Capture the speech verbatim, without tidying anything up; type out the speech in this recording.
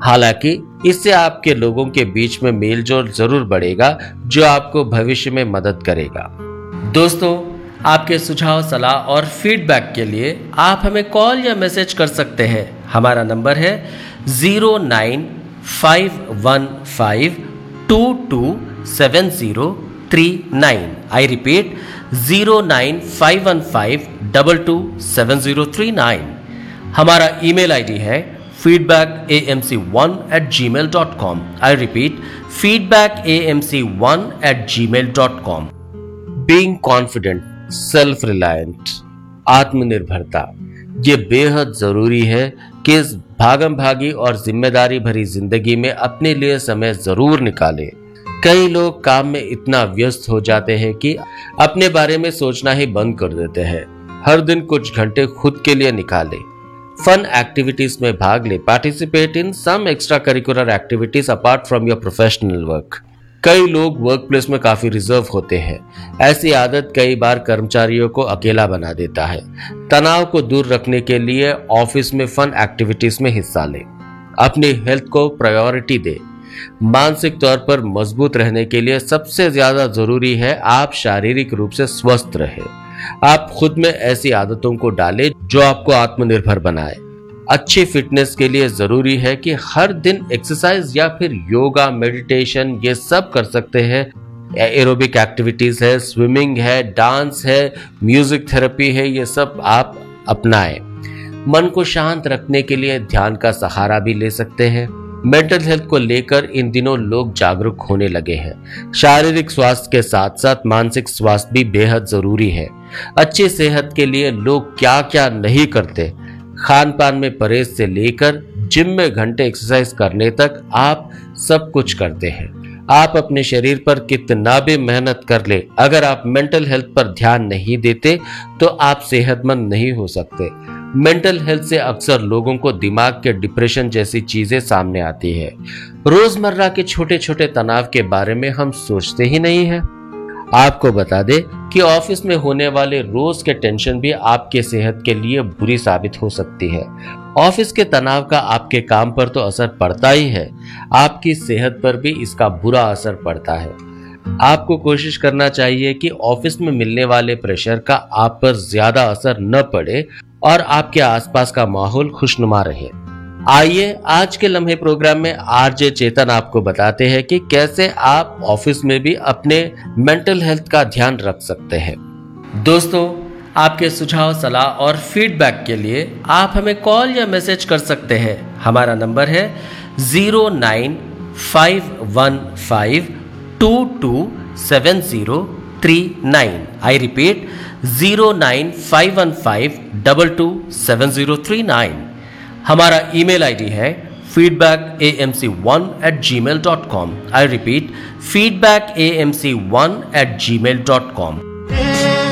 हालांकि इससे आपके लोगों के बीच में मेलजोल जरूर बढ़ेगा, जो आपको भविष्य में मदद करेगा। दोस्तों, आपके सुझाव, सलाह और फीडबैक के लिए आप हमें कॉल या मैसेज कर सकते हैं। हमारा नंबर है zero nine five one five to to seven zero three nine. I repeat, zero nine five one five double two seven zero three nine. हमारा ईमेल आईडी है feedback A M C one eight ji mail dot com. I repeat, feedback A M C one eight ji mail dot com. Being confident, self reliant, आत्मनिर्भरता, ये बेहद जरूरी है कि इस भागम भागी और जिम्मेदारी भरी जिंदगी में अपने लिए समय जरूर निकालें। कई लोग काम में इतना व्यस्त हो जाते हैं कि अपने बारे में सोचना ही बंद कर देते हैं। हर दिन कुछ घंटे खुद के लिए निकालें। फन एक्टिविटीज में भाग ले, participate in some extra curricular activities apart from your professional work. कई लोग वर्क प्लेस में काफी रिजर्व होते हैं। ऐसी आदत कई बार कर्मचारियों को अकेला बना देता है। तनाव को दूर रखने के लिए ऑफिस में फन एक्टिविटीज में हिस्सा लें। अपनी हेल्थ को प्रायोरिटी दें। मानसिक तौर पर मजबूत रहने के लिए सबसे ज्यादा जरूरी है आप शारीरिक रूप से स्वस्थ रहें। आप खुद में ऐसी आदतों को डालें जो आपको आत्मनिर्भर बनाए। अच्छी फिटनेस के लिए जरूरी है कि हर दिन एक्सरसाइज या फिर योगा, मेडिटेशन, ये सब कर सकते हैं। एरोबिक एक्टिविटीज है, स्विमिंग है, डांस है, म्यूजिक थेरेपी है, ये सब आप अपनाएं। मन को शांत रखने के लिए ध्यान का सहारा भी ले सकते हैं। मेंटल हेल्थ को लेकर इन दिनों लोग जागरूक होने लगे हैं। शारीरिक स्वास्थ्य के साथ साथ मानसिक स्वास्थ्य भी बेहद जरूरी है। अच्छी सेहत के लिए लोग क्या क्या नहीं करते। खान पान में परहेज से लेकर जिम में घंटे एक्सरसाइज करने तक आप सब कुछ करते हैं। आप अपने शरीर पर कितना भी मेहनत कर ले, अगर आप मेंटल हेल्थ पर ध्यान नहीं देते तो आप सेहतमंद नहीं हो सकते। मेंटल हेल्थ से अक्सर लोगों को दिमाग के डिप्रेशन जैसी चीजें सामने आती है। रोजमर्रा के छोटे छोटे तनाव के बारे में हम सोचते ही नहीं है। आपको बता दें कि ऑफिस में होने वाले रोज के टेंशन भी आपके सेहत के लिए बुरी साबित हो सकती है। ऑफिस के तनाव का आपके काम पर तो असर पड़ता ही है, आपकी सेहत पर भी इसका बुरा असर पड़ता है। आपको कोशिश करना चाहिए कि ऑफिस में मिलने वाले प्रेशर का आप पर ज्यादा असर न पड़े और आपके आसपास का माहौल खुशनुमा रहे। आइए आज के लम्हे प्रोग्राम में आरजे चेतन आपको बताते हैं कि कैसे आप ऑफिस में भी अपने मेंटल हेल्थ का ध्यान रख सकते हैं। दोस्तों, आपके सुझाव, सलाह और फीडबैक के लिए आप हमें कॉल या मैसेज कर सकते हैं। हमारा नंबर है zero nine five one five to to seven zero three nine. I repeat, zero nine five one five double two seven zero three nine. हमारा ईमेल आईडी है feedback A M C one eight ji mail dot com. I repeat, feedback A M C one eight ji mail dot com.